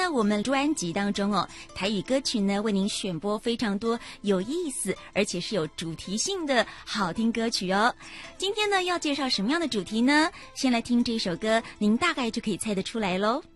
呢，我们专辑当中台语歌曲呢为您选播非常多有意思而且是有主题性的好听歌曲哦。今天呢要介绍什么样的主题呢？先来听这首歌，您大概就可以猜得出来咯。